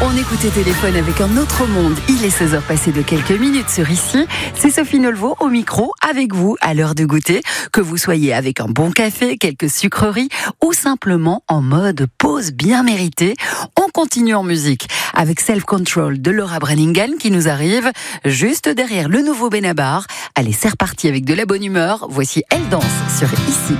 On écoutait Téléphone avec un autre monde. Il est 16h passé de quelques minutes sur Ici. C'est Sophie Nolvo au micro avec vous à l'heure du goûter. Que vous soyez avec un bon café, quelques sucreries ou simplement en mode pause bien méritée, on continue en musique avec Self Control de Laura Branigan qui nous arrive juste derrière le nouveau Benabar. Allez, c'est reparti avec de la bonne humeur. Voici Elle danse sur Ici.